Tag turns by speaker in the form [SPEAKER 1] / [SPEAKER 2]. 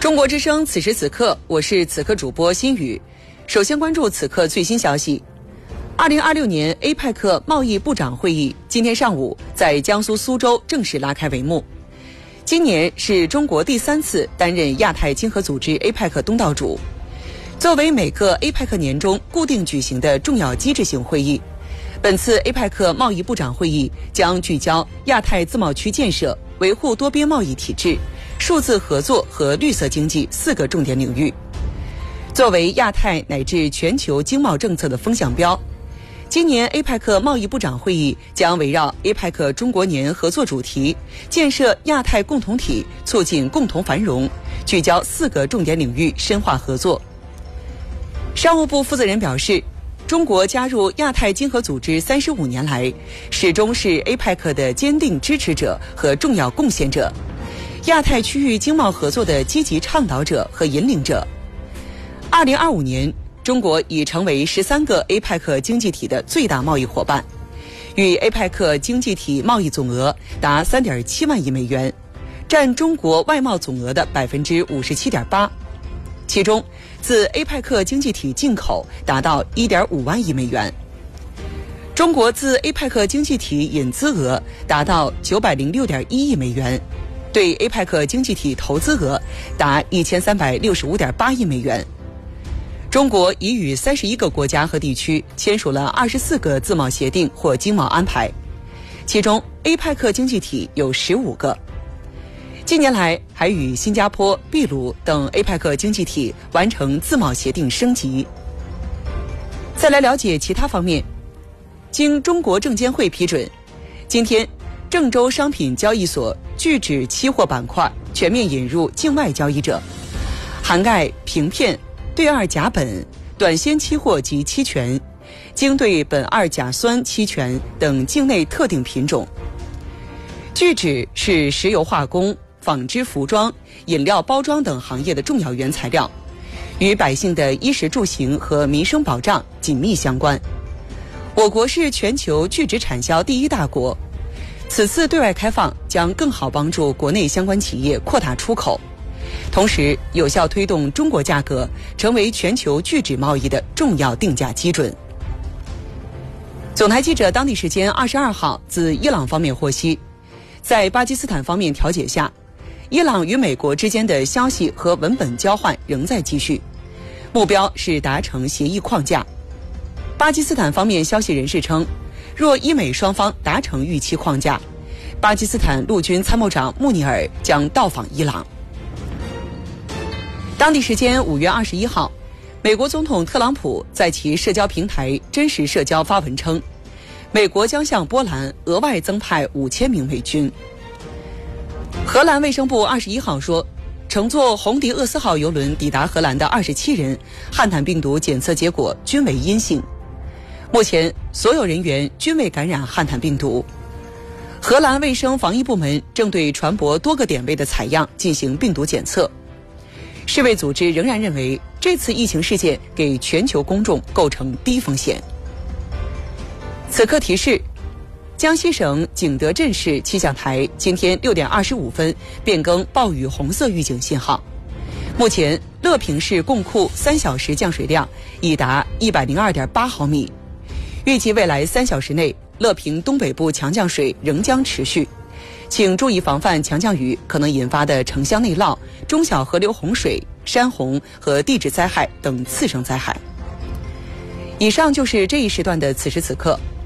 [SPEAKER 1] 中国之声此时此刻，我是此刻主播新宇。首先关注此刻最新消息。2026年 APEC 贸易部长会议今天上午在江苏苏州正式拉开帷幕。今年是中国第3次担任亚太经合组织 APEC 东道主。作为每个 APEC 年中固定举行的重要机制性会议，本次 APEC 贸易部长会议将聚焦亚太自贸区建设、维护多边贸易体制、数字合作和绿色经济4个重点领域。作为亚太乃至全球经贸政策的风向标，今年 APEC 贸易部长会议将围绕 APEC 中国年合作主题，建设亚太共同体，促进共同繁荣，聚焦4个重点领域深化合作。商务部负责人表示，中国加入亚太经合组织35年来，始终是 APEC 的坚定支持者和重要贡献者，亚太区域经贸合作的积极倡导者和引领者。2025年，中国已成为13个 APEC 经济体的最大贸易伙伴，与 APEC 经济体贸易总额达 3.7 万亿美元，占中国外贸总额的 57.8%。其中，自 APEC 经济体进口达到 1.5 万亿美元。中国自 APEC 经济体引资额达到 906.1 亿美元，对 APEC 经济体投资额达 1365.8 亿美元。中国已与31个国家和地区签署了24个自贸协定或经贸安排，其中 APEC 经济体有15个。近年来，还与新加坡、秘鲁等 APEC 经济体完成自贸协定升级。再来了解其他方面，经中国证监会批准，今天郑州商品交易所聚酯期货板块全面引入境外交易者，涵盖平片、对二甲苯、短纤期货及期权、精对苯二甲酸期权等境内特定品种。聚酯是石油化工、纺织服装、饮料包装等行业的重要原材料，与百姓的衣食住行和民生保障紧密相关。我国是全球聚酯产销第1大国，此次对外开放将更好帮助国内相关企业扩大出口，同时有效推动中国价格成为全球聚酯贸易的重要定价基准。总台记者当地时间22号自伊朗方面获悉，在巴基斯坦方面调解下，伊朗与美国之间的消息和文本交换仍在继续，目标是达成协议框架。巴基斯坦方面消息人士称，若伊美双方达成预期框架，巴基斯坦陆军参谋长穆尼尔将到访伊朗。当地时间5月21号，美国总统特朗普在其社交平台真实社交发文称，美国将向波兰额外增派5000名美军。荷兰卫生部21号说，乘坐红迪厄斯号邮轮抵达荷兰的27人汉坦病毒检测结果均为阴性，目前所有人员均未感染汉坦病毒。荷兰卫生防疫部门正对船舶多个点位的采样进行病毒检测。世卫组织仍然认为，这次疫情事件给全球公众构成低风险。此刻提示，江西省景德镇市气象台今天6点25分变更暴雨红色预警信号。目前乐平市供库3小时降水量已达102.8毫米，预计未来3小时内乐平东北部强降水仍将持续，请注意防范强降雨可能引发的城乡内涝、中小河流洪水、山洪和地质灾害等次生灾害。以上就是这一时段的此时此刻。